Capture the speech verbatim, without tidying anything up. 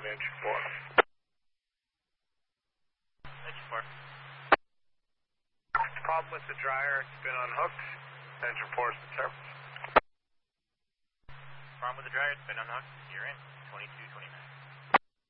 traffic at engine four. Engine four. Problem with the dryer, it's been unhooked. Engine four is the service. Problem with the dryer, it's been unhooked. You're in. twenty-two twenty-nine.